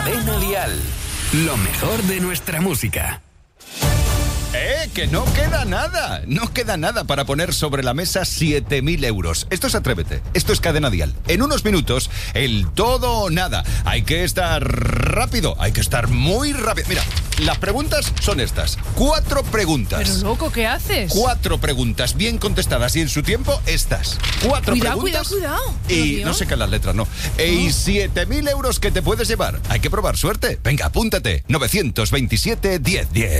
Cadena Dial. Lo mejor de nuestra música. Que no queda nada. No queda nada para poner sobre la mesa 7.000 euros. Esto es Atrévete. Esto es Cadena Dial. En unos minutos, el todo o nada. Hay que estar rápido. Hay que estar muy rápido. Mira, las preguntas son estas. 4 preguntas. Pero loco, ¿qué haces? 4 preguntas bien contestadas y en su tiempo estas. 4 preguntas. Cuidado. Y no sé qué las letras, no. Y 7.000 euros que te puedes llevar. Hay que probar suerte. Venga, apúntate. 927 1010.